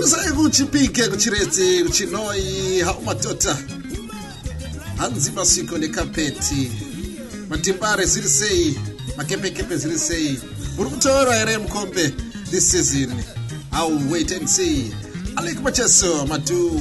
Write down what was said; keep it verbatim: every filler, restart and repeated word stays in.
Kurisai kuchipike kuchirete kuchinoi haumatota hanzima siko nekapeti matimbare ziri sei makepekepe ziri sei muri kutora here mukombe this season. I'll wait and see. Alek macheso matu